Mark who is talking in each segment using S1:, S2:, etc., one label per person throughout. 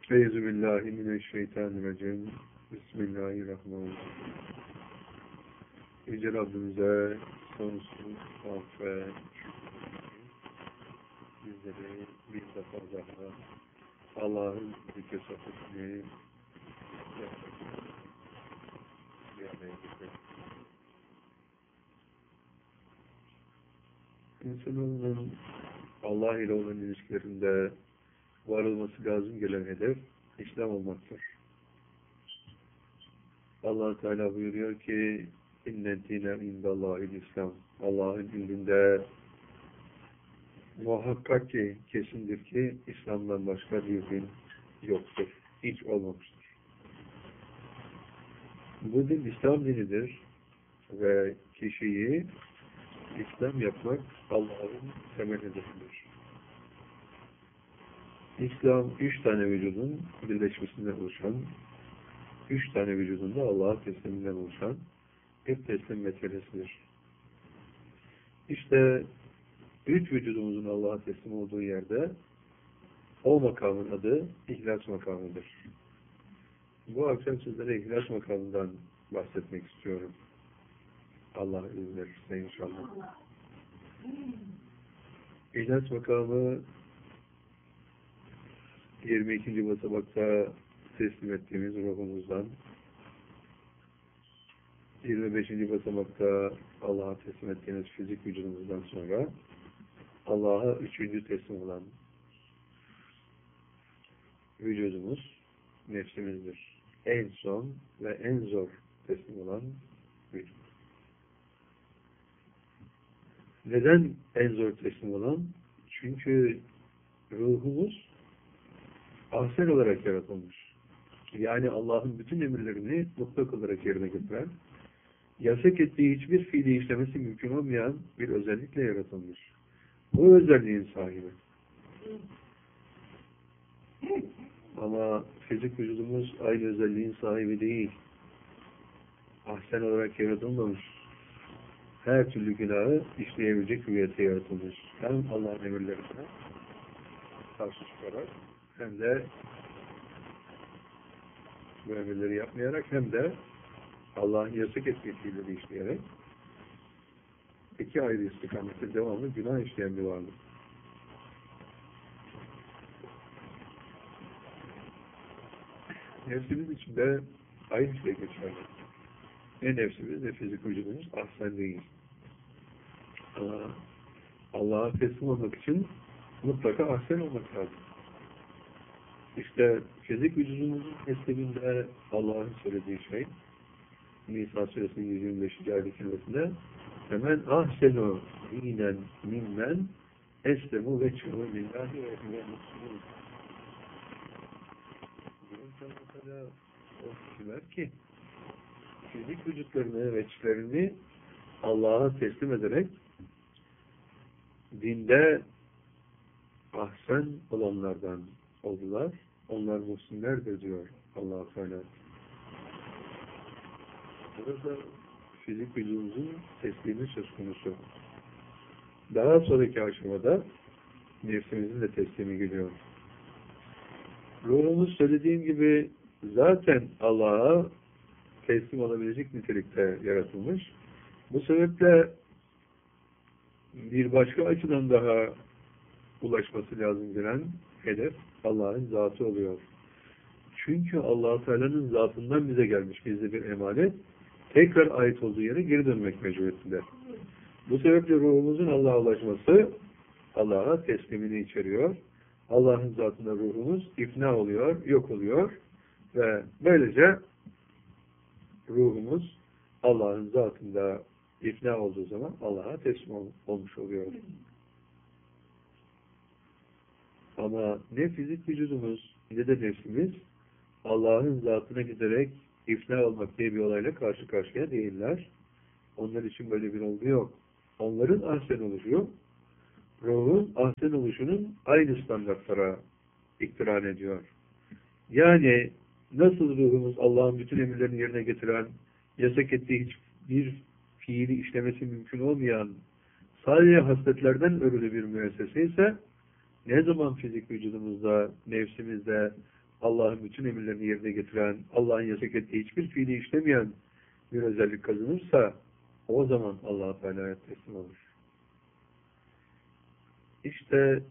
S1: Euzubillahimineşşeytanirracim. Bismillahirrahmanirrahim. Yüce Rabbimize sonsuz af ve bizleri bir defa daha Allah'ın zikir sohbetini bir araya getirdik. İnsanoğlunun Allah ile olan ilişkilerinde varılması lazım gelen hedef İslam olmaktır. Allah Teala buyuruyor ki İnnetine indallahil İslam. Allah'ın indinde muhakkak ki kesindir ki İslam'dan başka bir din yoktur. Hiç olmamıştır. Bu din İslam dinidir ve kişiyi İslam yapmak Allah'ın temel hedefidir. İslam 3 tane vücudun birleşmesinden oluşan, 3 tane vücudun da Allah'a tesliminden oluşan bir teslim meselesidir. İşte 3 vücudumuzun Allah'a teslim olduğu yerde o makamın adı İhlas makamıdır. Bu akşam sizlere İhlas makamından bahsetmek istiyorum. Allah izin verirse inşallah. İhlas makamı 22. basamakta teslim ettiğimiz ruhumuzdan, 25. basamakta Allah'a teslim ettiğimiz fizik vücudumuzdan sonra Allah'a 3. teslim olan vücudumuz nefsimizdir. En son ve en zor teslim olan vücut. Neden en zor teslim olan? Çünkü ruhumuz ahsen olarak yaratılmış. Yani Allah'ın bütün emirlerini mutlak olarak yerine getiren, yasak ettiği hiçbir fiili işlemesi mümkün olmayan bir özellikle yaratılmış. Bu özelliğin sahibi. Ama fizik vücudumuz aynı özelliğin sahibi değil. Ahsen olarak yaratılmamış. Her türlü günahı işleyebilecek hüviyete yaratılmış. Hem Allah'ın emirlerine karşı çıkarak hem de bu emirleri yapmayarak hem de Allah'ın yasak ettiği fiilleri işleyerek iki ayrı istikamette devamlı günah işleyen bir varlık. Nefsimiz içinde aynı şey geçerli. Ne nefsimiz ne fizik vücudumuz ahsen değil. Ama Allah'a teslim olmak için mutlaka ahsen olmak lazım. İşte fizik vücudumuzun tesliminde Allah'ın söylediği şey Nisa suresinin 125. ayet-i kerimesinde hemen ahsenu dinen mimmen eslemu ve çuhu lillahi ve muslimun. Mesela o kişiler ki fizik vücutlarını ve içlerini Allah'a teslim ederek dinde ahsen olanlardan oldular. Onlar muhsinlerdir diyor Allah-u Teala. Burada fizik vücudumuzun teslimi söz konusu. Daha sonraki aşamada nefsimizin de teslimi geliyor. Ruhumuz söylediğim gibi zaten Allah'a teslim olabilecek nitelikte yaratılmış. Bu sebeple bir başka açıdan daha ulaşması lazım gelen hedef Allah'ın zatı oluyor. Çünkü Allah-u Teala'nın zatından bize gelmiş bizde bir emanet, tekrar ait olduğu yere geri dönmek mecburiyetinde. Bu sebeple ruhumuzun Allah'a ulaşması Allah'a teslimini içeriyor. Allah'ın zatında ruhumuz ifna oluyor, yok oluyor ve böylece ruhumuz Allah'ın zatında ifna olduğu zaman Allah'a teslim olmuş oluyor. Ama ne fizik vücudumuz ne de nefsimiz Allah'ın zatına giderek ifna olmak diye bir olayla karşı karşıya değiller. Onlar için böyle bir olgu yok. Onların ahsen oluşu, ruhun ahsen oluşunun aynı standartlara iktiran ediyor. Yani nasıl ruhumuz Allah'ın bütün emirlerini yerine getiren, yasak ettiği hiçbir fiili işlemesi mümkün olmayan, sadece hasletlerden örülü bir müessese ise, ne zaman fizik vücudumuzda, nefsimizde Allah'ın bütün emirlerini yerine getiren, Allah'ın yasak ettiği hiçbir fiili işlemeyen bir özellik kazanırsa o zaman Allah-u Teala'ya teslim olur. İşte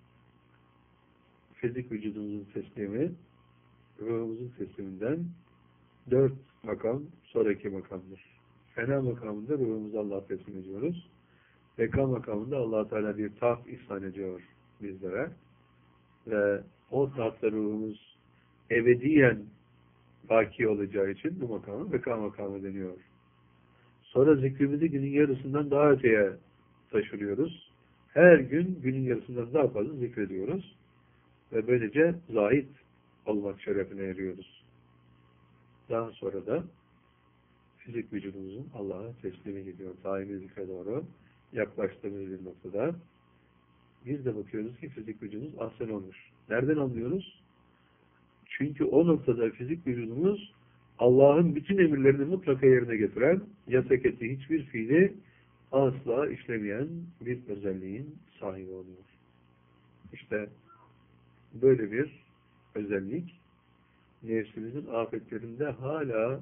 S1: fizik vücudumuzun teslimi, ruhumuzun tesliminden 4 makam sonraki makamdır. Fena makamında ruhumuzu Allah'a teslim ediyoruz. Beka makamında Allah-u Teala bir taht ihsan ediyor bizlere. Ve o tahtta ruhumuz ebediyen baki olacağı için bu makamı beka makamı deniyor. Sonra zikrimizi günün yarısından daha öteye taşırıyoruz. Her gün günün yarısından daha fazla zikrediyoruz. Ve böylece zahid olmak şerefine eriyoruz. Daha sonra da fizik vücudumuzun Allah'a teslimi gidiyor. Daimi zikre doğru yaklaştığımız bir noktada biz de bakıyoruz ki fizik vücudumuz ahsen olmuş. Nereden anlıyoruz? Çünkü o noktada fizik vücudumuz Allah'ın bütün emirlerini mutlaka yerine getiren, yasak ettiği hiçbir fiili asla işlemeyen bir özelliğin sahibi oluyor. İşte böyle bir özellik nefsimizin afetlerinde hala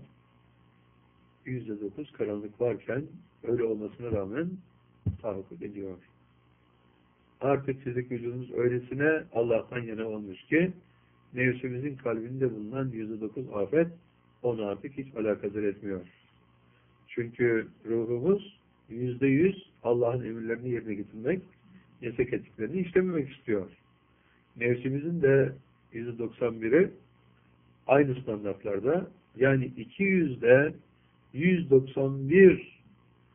S1: %9 karanlık varken öyle olmasına rağmen tahakkuk ediyor. Artık fizik vücudumuz öylesine Allah'tan yana olmuş ki nefsimizin kalbinde bulunan %9 afet onu artık hiç alakadar etmiyor. Çünkü ruhumuz %100 Allah'ın emirlerini yerine getirmek, yasak ettiklerini işlememek istiyor. Nefsimizin de %91'i aynı standartlarda, yani 200'de 191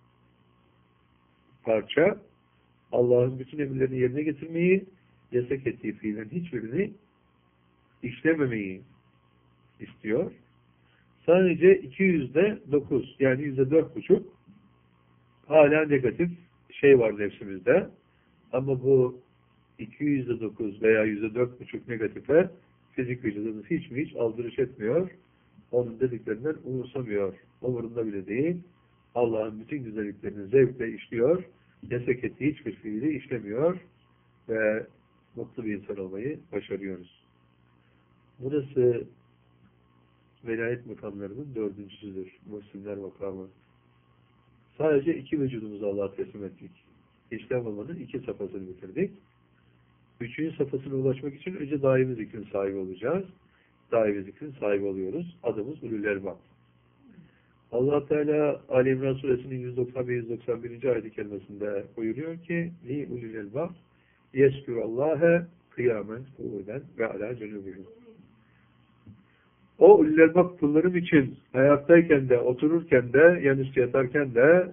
S1: parça Allah'ın bütün emirlerini yerine getirmeyi, yasak ettiği fiillerin hiçbirini işlememeyi istiyor. Sadece 200'de 9, yani %4,5 hala negatif şey var nefsimizde. Ama bu 200'de 9 veya %4,5 negatife fizik vücudumuz hiç aldırış etmiyor. Onun dediklerinden umursamıyor. Umurunda bile değil. Allah'ın bütün güzelliklerini zevkle işliyor. Yasak ettiği hiçbir fiili işlemiyor. Ve mutlu bir insan olmayı başarıyoruz. Burası velayet makamlarının 4.'südür. Müslimler makamı. Sadece 2 vücudumuzu Allah'a teslim ettik. İslam olmanın 2 safhasını bitirdik. 3. safhasına ulaşmak için önce daimi zikrin sahibi olacağız. Daimi zikrin sahibi oluyoruz. Adımız Ulul Elbab. Allah Teala Ali İmran suresinin 190 ve 191. ayet-i kerimesinde buyuruyor ki Li Ulul Elbab yeskûrallâhe kıyamen kuuden ve alâ cunubihim. O Ulul Elbab kullarım için ayaktayken de, otururken de, yanüstü yatarken de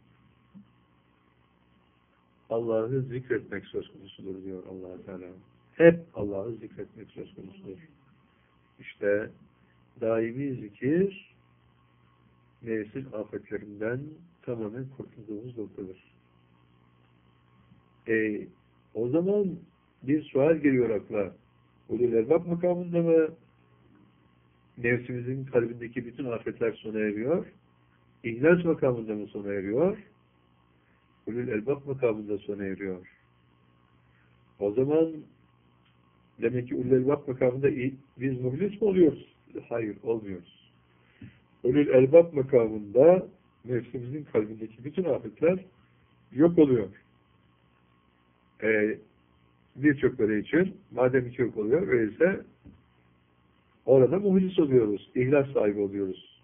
S1: Allah'ı zikretmek söz konusudur diyor Allah Teala. Hep Allah'ı zikretmek söz konusudur. İşte daimi zikir nefsin afetlerinden tamamen kurtulduğumuz noktadır. O zaman bir sual geliyor akla. Ulul Elbab makamında mı nefsimizin kalbindeki bütün afetler sona eriyor? İhlas makamında mı sona eriyor? Ulul Elbab makamında sona eriyor. O zaman demek ki Ulul Elbab makamında biz muhlis mi oluyoruz? Hayır, olmuyoruz. Ulul Elbab makamında nefsimizin kalbindeki bütün afetler yok oluyor. Birçokları için madem ki yok oluyor, öyleyse orada muhlis oluyoruz. İhlas sahibi oluyoruz.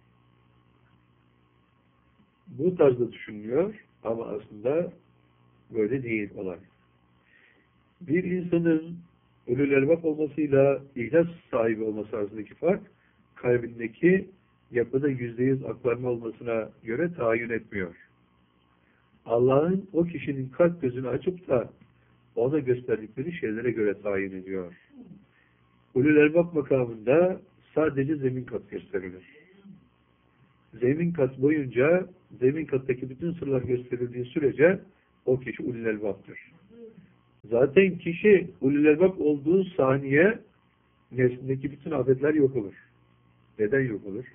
S1: Bu tarzda düşünülüyor ama aslında böyle değil olay. Bir insanın Ulul Elbab olmasıyla ihlas sahibi olması arasındaki fark kalbindeki yapıda %100 aklanma olmasına göre tayin etmiyor. Allah'ın o kişinin kalp gözünü açıp da ona gösterdikleri şeylere göre tayin ediyor. Ulul Elbab makamında sadece zemin kat gösterilir. Zemin kat boyunca zemin kattaki bütün sırlar gösterildiği sürece o kişi Ulul Elbab'dır. Zaten kişi Ulul Elbab olduğu saniye nefsindeki bütün afetler yok olur. Neden yok olur?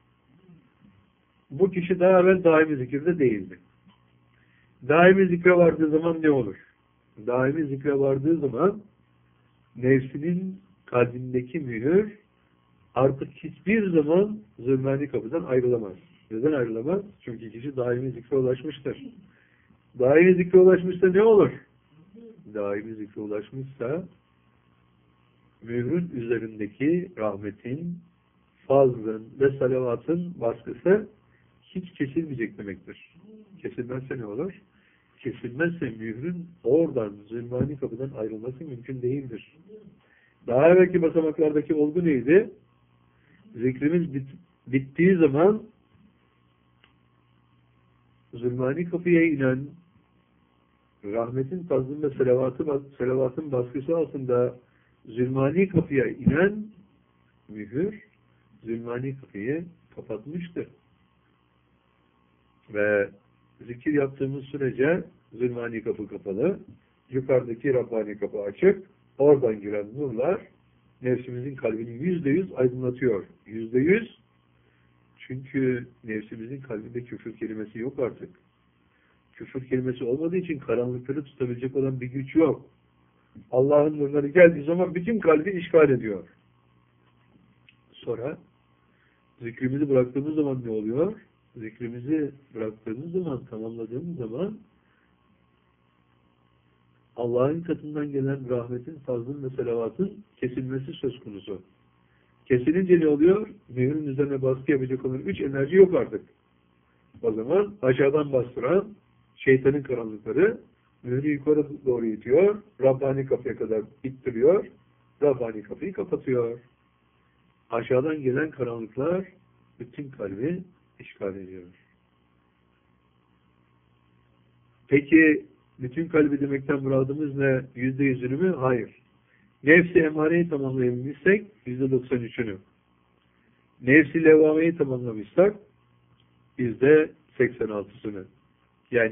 S1: Bu kişi daha evvel daimi zikirde değildi. Daimi zikre vardığı zaman ne olur? Daimi zikre vardığı zaman nefsinin kalbindeki mühür artık hiçbir zaman zulmani kapıdan ayrılamaz. Neden ayrılamaz? Çünkü kişi daimi zikre ulaşmıştır. Daimi zikre ulaşmışsa ne olur? Daimi zikre ulaşmışsa mührün üzerindeki rahmetin, fazlın ve salavatın baskısı hiç kesilmeyecek demektir. Kesilmezse ne olur? Kesilmezse mührün oradan, zulmani kapıdan ayrılması mümkün değildir. Daha evvelki basamaklardaki olgu neydi? Zikrimiz bittiği zaman zulmani kapıya inen rahmetin, fazlın ve selavatın baskısı altında zulmani kapıya inen mühür zulmani kapıyı kapatmıştır. Ve zikir yaptığımız sürece zulmani kapı kapalı, yukarıdaki Rabbani kapı açık, oradan giren nurlar nefsimizin kalbini %100 aydınlatıyor. %100, çünkü nefsimizin kalbinde küfür kelimesi yok artık. Küfür kelimesi olmadığı için karanlıkları tutabilecek olan bir güç yok. Allah'ın nurları geldiği zaman bütün kalbi işgal ediyor. Sonra zikrimizi bıraktığımız zaman ne oluyor? Zikrimizi bıraktığımız zaman, tamamladığımız zaman Allah'ın katından gelen rahmetin, fazlın ve selavatın kesilmesi söz konusu. Kesilince ne oluyor? Mührün üzerine baskı yapacak olan 3 enerji yok artık. O zaman aşağıdan bastıran şeytanın karanlıkları mührü yukarı doğru itiyor, Rabbani kapıya kadar ittiriyor, Rabbani kapıyı kapatıyor. Aşağıdan gelen karanlıklar bütün kalbi işgal ediyor. Peki bütün kalbi demekten muradımız ne? %100'ünü mü? Hayır. Nefsi emareyi tamamlayabilmişsek %93'ünü. Nefsi levameyi tamamlamışsak %86'sını. Yani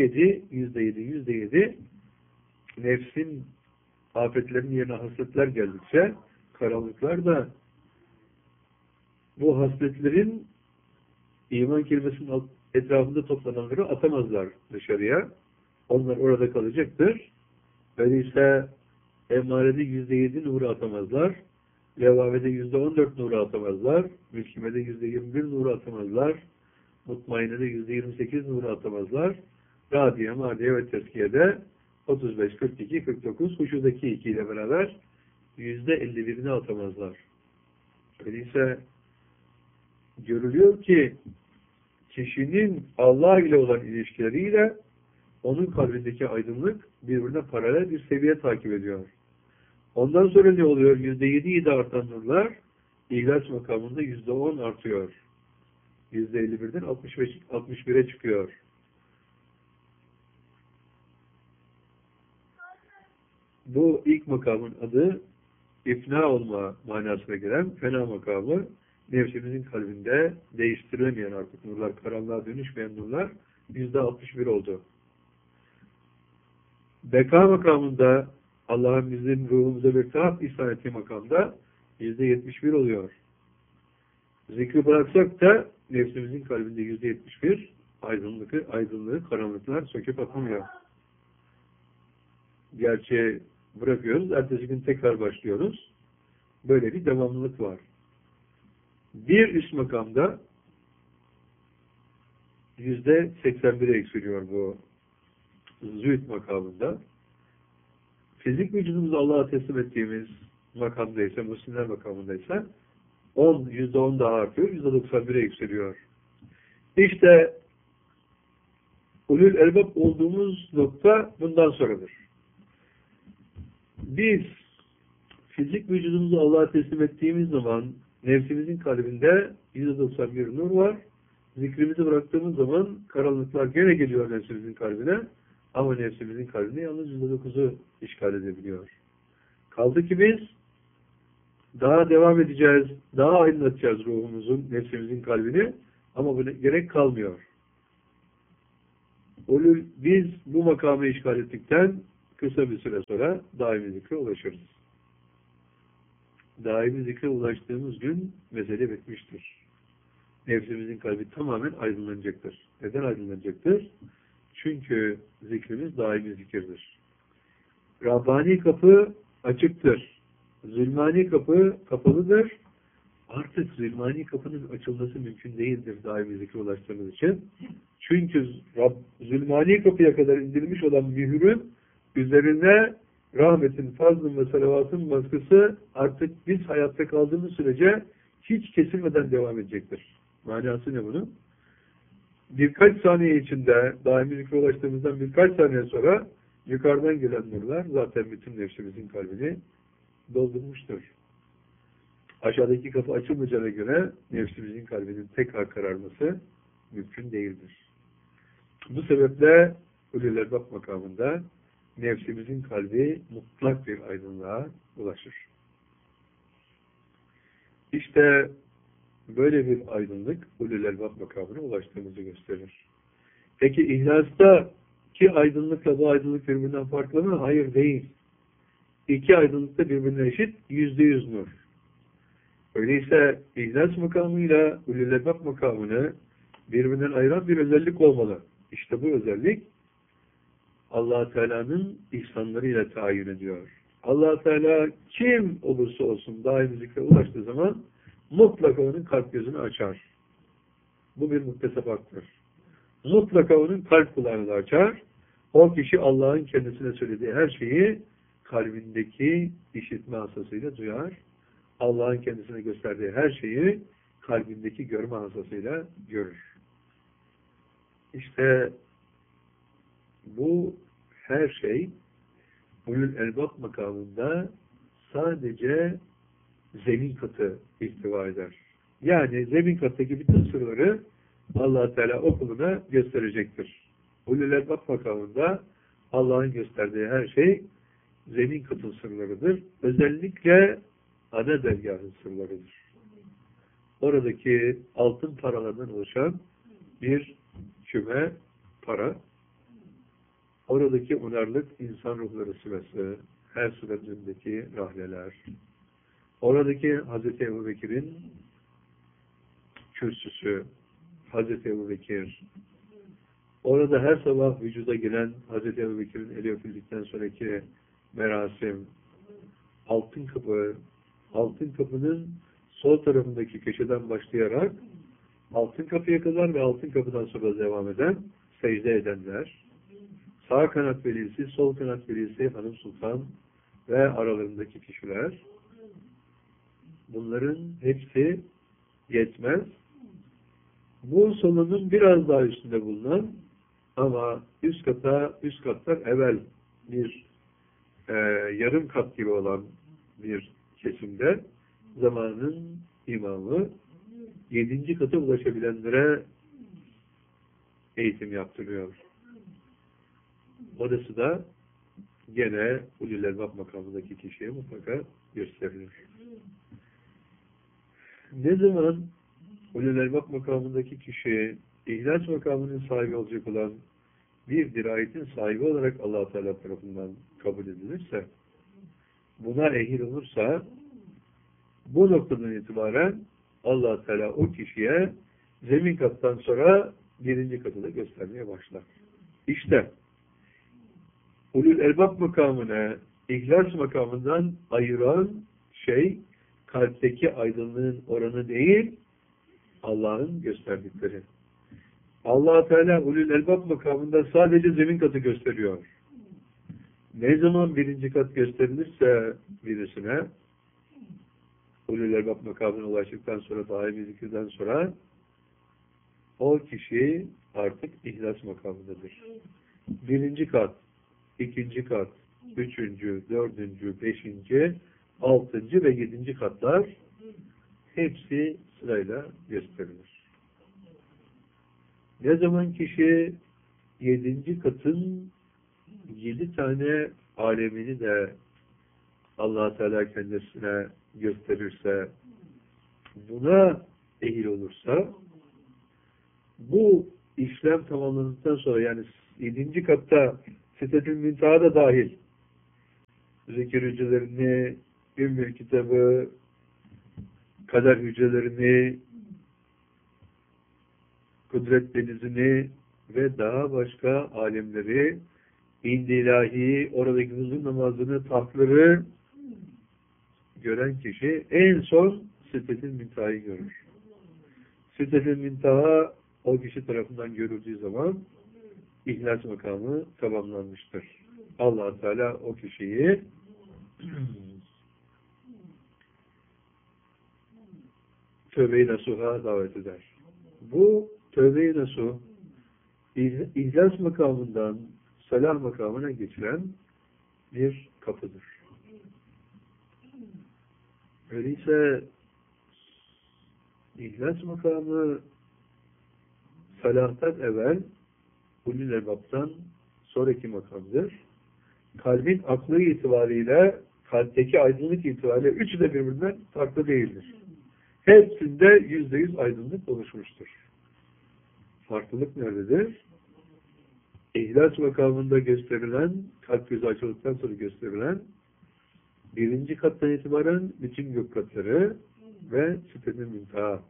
S1: %7 nefsin afetlerin yerine hasletler geldikçe karanlıklar da bu hasletlerin iman kelimesinin etrafında toplananları atamazlar dışarıya. Onlar orada kalacaktır. Öyleyse emmarede %7 nuru atamazlar. Levavede %14 nuru atamazlar. Mülkimede %21 nuru atamazlar. Mutmainede %28 nuru atamazlar. Radiye, Mardiye ve Tezkiye'de 35, 42, 49, huşudaki 2 ile beraber %51'ini atamazlar. Öyleyse görülüyor ki kişinin Allah ile olan ilişkileriyle onun kalbindeki aydınlık birbirine paralel bir seviye takip ediyor. Ondan sonra ne oluyor? %7 artan nurlar İhlas makamında %10 artıyor. %51'den 61'e çıkıyor. Bu ilk makamın adı ifna olma manasına gelen fena makamı, nefsimizin kalbinde değiştirilemeyen artık nurlar, karanlığa dönüşmeyen nurlar %61 oldu. Beka makamında Allah'ın bizim ruhumuza bir taat ihsan ettiği makamda %71 oluyor. Zikri bıraksak da nefsimizin kalbinde %71 aydınlığı karanlıklar söküp atmıyor. Gerçi bırakıyoruz, ertesi gün tekrar başlıyoruz. Böyle bir devamlılık var. Bir üst makamda %81'e eksiliyor bu zühd makamında. Fizik vücudumuzu Allah'a teslim ettiğimiz makamdaysa, Müslümanlar makamındaysa %10 daha artıyor, %91'e yükseliyor. İşte ulul elbab olduğumuz nokta bundan sonradır. Biz fizik vücudumuzu Allah'a teslim ettiğimiz zaman nefsimizin kalbinde %91 nur var. Zikrimizi bıraktığımız zaman karanlıklar gene geliyor nefsimizin kalbine, ama nefsimizin kalbine yalnız %9'u işgal edebiliyor. Kaldı ki biz daha devam edeceğiz, daha aydınlatacağız ruhumuzun, nefsimizin kalbini, ama buna gerek kalmıyor. Biz bu makamı işgal ettikten kısa bir süre sonra daimi zikre ulaşırız. Daimi zikre ulaştığımız gün mesele bitmiştir. Nefsimizin kalbi tamamen aydınlanacaktır. Neden aydınlanacaktır? Çünkü zikrimiz daimi zikirdir. Rabbani kapı açıktır. Zulmani kapı kapalıdır. Artık zulmani kapının açılması mümkün değildir daimi zikre ulaştığımız için. Çünkü zulmani kapıya kadar indirilmiş olan mührün üzerine rahmetin, fazlın ve salavatın baskısı artık biz hayatta kaldığımız sürece hiç kesilmeden devam edecektir. Manası ne bunun? Birkaç saniye içinde, daimi zikre ulaştığımızdan birkaç saniye sonra yukarıdan gelen nurlar zaten bütün nefsimizin kalbini doldurmuştur. Aşağıdaki kapı açılmayacağına göre nefsimizin kalbinin tekrar kararması mümkün değildir. Bu sebeple Ulul Elbab makamında nefsimizin kalbi mutlak bir aydınlığa ulaşır. İşte böyle bir aydınlık Ulul Elbab makamına ulaştığımızı gösterir. Peki İhlas'taki aydınlıkla bu aydınlık birbirinden farklı mı? Hayır, değil. İki aydınlık da birbirine eşit, %100 nur. Öyleyse İhlas makamıyla Ulul Elbab makamını birbirinden ayıran bir özellik olmalı. İşte bu özellik Allah-u Teala'nın ihsanlarıyla tayin ediyor. Allah-u Teala kim olursa olsun daimi zikre ulaştığı zaman mutlaka onun kalp gözünü açar. Bu bir muktesebattır. Mutlaka onun kalp kulağını da açar. O kişi Allah'ın kendisine söylediği her şeyi kalbindeki işitme hasasıyla duyar. Allah'ın kendisine gösterdiği her şeyi kalbindeki görme hasasıyla görür. İşte bu her şey Ulul Elbab makamında sadece zemin katı ihtiva eder. Yani zemin kattaki bütün sırları Allah Teala o kuluna gösterecektir. Ulul Elbab makamında Allah'ın gösterdiği her şey zemin katı sırlarıdır. Özellikle ana dergahı sırlarıdır. Oradaki altın paralardan oluşan bir küme para, oradaki unarlık insan ruhları sıvası, her suretindeki rahleler, oradaki Hazreti Ebubekir'in kürsüsü, Hazreti Ebubekir, orada her sabah vücuda giren Hazreti Ebubekir'in eli öpüldükten sonraki merasim, altın kapı, altın kapının sol tarafındaki köşeden başlayarak altın kapıya kadar ve altın kapıdan sonra devam eden, secde edenler, sağ kanat velisi, sol kanat velisi, hanım sultan ve aralarındaki kişiler, bunların hepsi yetmez. Bu sonunun biraz daha üstünde bulunan ama üst katlar evvel bir yarım kat gibi olan bir kesimde zamanın imamı 7. kata ulaşabilenlere eğitim yaptırıyor. Orası da gene Ulul Elbab makamındaki kişiye mutlaka gösterilir. Ne zaman Ulul Elbab makamındaki kişi İhlas makamının sahibi olacak olan bir dirayetin sahibi olarak Allah-u Teala tarafından kabul edilirse, buna ehil olursa, bu noktadan itibaren Allah-u Teala o kişiye zemin kattan sonra 1. katı da göstermeye başlar. İşte Ulul Elbab makamını İhlas makamından ayıran şey kalpteki aydınlığın oranı değil, Allah'ın gösterdikleri. Allah-u Teala Ulul Elbab makamında sadece zemin katı gösteriyor. Ne zaman 1. kat gösterilirse birisine, Ulul Elbab makamına ulaştıktan sonra, daimi zikirden sonra o kişi artık İhlas makamındadır. 1. kat, 2. kat, 3., 4., 5., 6. ve 7. katlar hepsi sırayla gösterilir. Ne zaman kişi 7. katın 7 tane alemini de Allah Teala kendisine gösterirse, buna ehil olursa, bu işlem tamamlandıktan sonra, yani 7. katta Sidretül Münteha da dahil, zikir hücrelerini, Ümmül Kitabı, kader hücrelerini, kudret denizini ve daha başka alemleri, İnd-i İlahi, oradaki huzur namazını, tahtları, gören kişi en son Sidretil Münteha'yı görür. Sidretil Münteha o kişi tarafından görüldüğü zaman İhlas makamı tamamlanmıştır. Allah Teala o kişiyi tövbe-i nasuha davet eder. Bu tövbe-i nasuh İhlas makamından salah makamına geçiren bir kapıdır. Öyleyse İhlas makamı salahtan evvel ulul elbaptan sonraki makamdır. Kalbin aklı itibariyle, kalpteki aydınlık itibariyle üçü de birbirinden farklı değildir. Hepsinde %100 aydınlık oluşmuştur. Farklılık nerededir? İhlas makamında gösterilen, kalp gözü açıldıktan sonra gösterilen birinci kattan itibaren bütün gök katları ve Sidretil Münteha.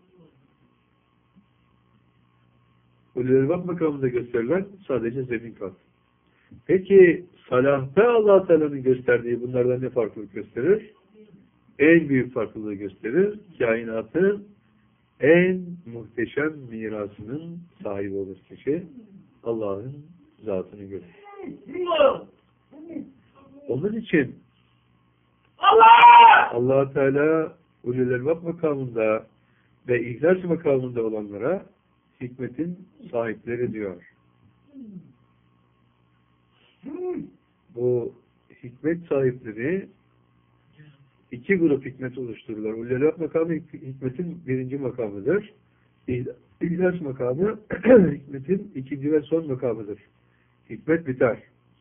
S1: Ulul Elbap makamında gösterilen sadece zemin kat. Peki salahta Allah Teala'nın gösterdiği bunlardan ne farklılık gösterir? En büyük farklılığı gösterir. Kainatın en muhteşem mirasının sahibi olur kişi. Allah'ın zatını görür. Onun için Allah Teala Ulul Elbap makamında ve İhlas makamında olanlara hikmetin sahipleri diyor. Bu hikmet sahipleri iki grup hikmet oluştururlar. Ulul Elbap makamı hikmetin birinci makamıdır. İhlas makamı hikmetin ikinci ve son makamıdır. Hikmet biter.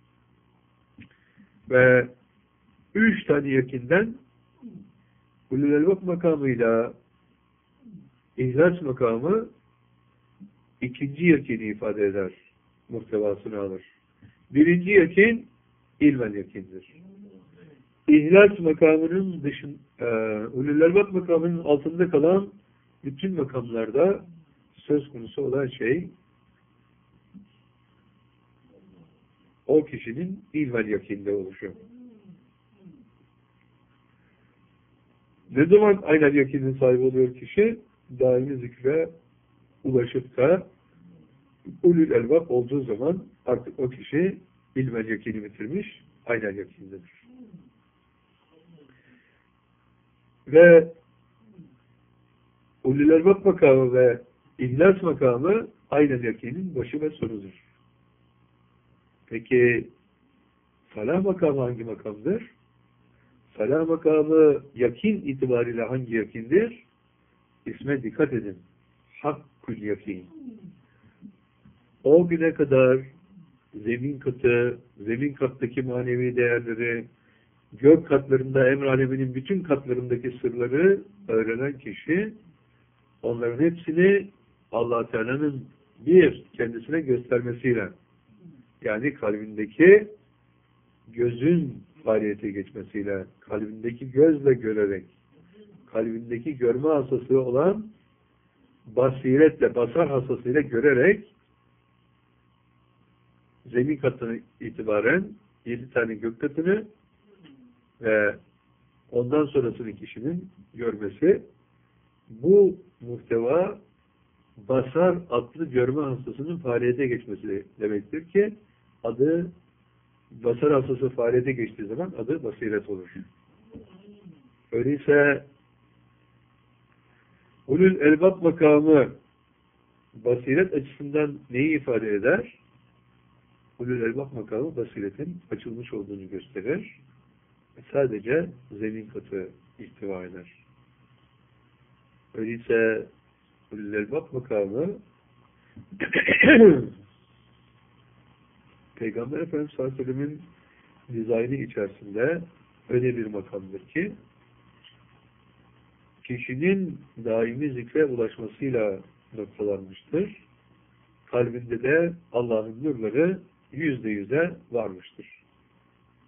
S1: Ve 3 tane yakinden Ulul Elbap makamıyla İhlas makamı ikinci yakini ifade eder. Muhtevasını alır. Birinci yakin ilmen yakindir. İhlas makamının Ulul Elbap makamının altında kalan bütün makamlarda söz konusu olan şey o kişinin ilmen yakinde oluşu. Ne zaman aynen yakinin sahibi oluyor kişi? Daimi zikre ulaşıp da Ulul Elbap olduğu zaman artık o kişi ilmen yakini bitirmiş, aynen yakindedir. Ve Ulul Elbap makamı ve İhlas makamı aynen yakinin başı ve sonudur. Peki salah makamı hangi makamdır? Salah makamı yakin itibariyle hangi yakindir? İsme dikkat edin. Hakkul yakin. O güne kadar zemin katı, zemin kattaki manevi değerleri, gök katlarında, emr aleminin bütün katlarındaki sırları öğrenen kişi, onların hepsini Allah Teala'nın bir kendisine göstermesiyle, yani kalbindeki gözün faaliyete geçmesiyle, kalbindeki gözle görerek, kalbindeki görme hasası olan basiretle, basar hasasıyla görerek zemin katına itibaren 7 tane gök katını ve ondan sonrasını kişinin görmesi, bu muhteva basar adlı görme hastasının faaliyete geçmesi demektir ki adı basar hastası faaliyete geçtiği zaman adı basiret olur. Öyleyse Ulul Elbap makamı basiret açısından neyi ifade eder? Ulul Elbap makamı basiretin açılmış olduğunu gösterir. Sadece zemin katı ihtiva eder. Öyleyse Ulul Elbap makamı Peygamber Efendimiz sallallahu aleyhi ve sellem'in dizaynı içerisinde öyle bir makamdır ki kişinin daimi zikre ulaşmasıyla noktalanmıştır. Kalbinde de Allah'ın nurları %100'e varmıştır.